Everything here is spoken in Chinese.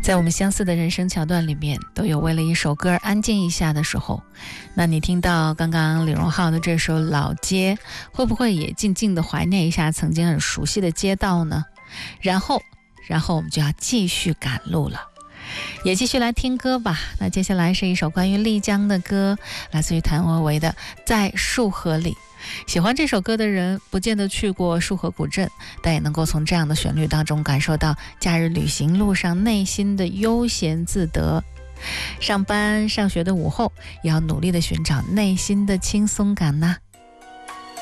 在我们相似的人生桥段里面，都有为了一首歌而安静一下的时候。那你听到刚刚李荣浩的这首《老街》，会不会也静静地怀念一下曾经很熟悉的街道呢？然后我们就要继续赶路了，也继续来听歌吧。那接下来是一首关于丽江的歌，来自于谭维维的《在束河里》。喜欢这首歌的人不见得去过束河古镇，但也能够从这样的旋律当中感受到假日旅行路上内心的悠闲自得。上班上学的午后，也要努力地寻找内心的轻松感呐。